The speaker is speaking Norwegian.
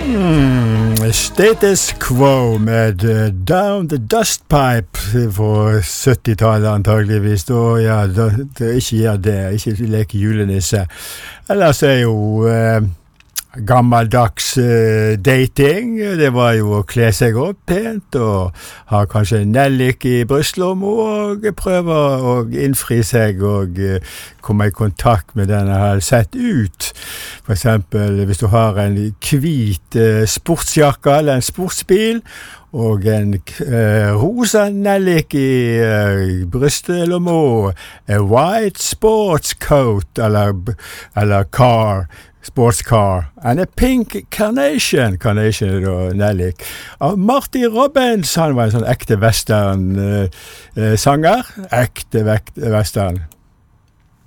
Status Quo med Down the Dust Pipe fra 70-tallet antageligvis. Og ja, ikke gjør det, ikke leke julenisse. Ellers jo gammeldags dating. Det var jo å kle seg opp pent og ha kanskje en nellik i brystlommen og prøve å innfri seg og komme i kontakt med den her sett ut. For eksempel hvis du har en hvit sportsjakke eller en sportsbil og en rosa nellik i brystlommen, en white sports coat eller sports car, and a pink carnation og nellik. Og Marty Robbins, han var en sånn ekte western sanger, ekte western.